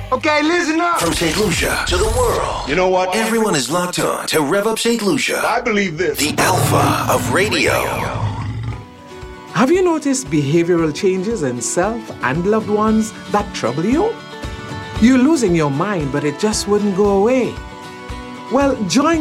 Okay, listen up. From St. Lucia to the world. You know what? Everyone is locked on to Rev Up St. Lucia. I believe this. The alpha of radio. Have you noticed behavioral changes in self and loved ones that trouble you? You're losing your mind, but it just wouldn't go away. Well, join